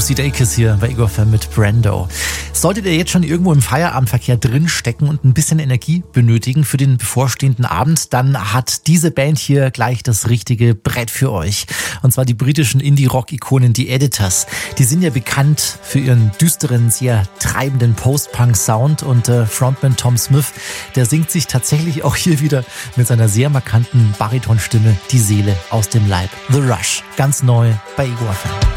Lucy Dacus hier bei Ego FM mit Brando. Solltet ihr jetzt schon irgendwo im Feierabendverkehr drinstecken und ein bisschen Energie benötigen für den bevorstehenden Abend, dann hat diese Band hier gleich das richtige Brett für euch. Und zwar die britischen Indie-Rock-Ikonen, die Editors. Die sind ja bekannt für ihren düsteren, sehr treibenden Post-Punk-Sound und Frontman Tom Smith, der singt sich tatsächlich auch hier wieder mit seiner sehr markanten Baritonstimme die Seele aus dem Leib. The Rush, ganz neu bei Ego FM.